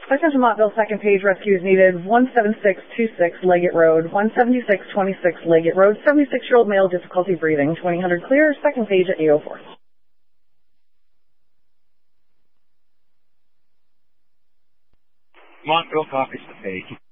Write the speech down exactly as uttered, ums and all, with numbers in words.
Attention Montville, second page, rescue is needed. one seven six two six Leggett Road, one seventy-six twenty-six Leggett Road, seventy-six-year-old male, difficulty breathing, twenty hundred clear, second page at eight oh four. Montville copies the page.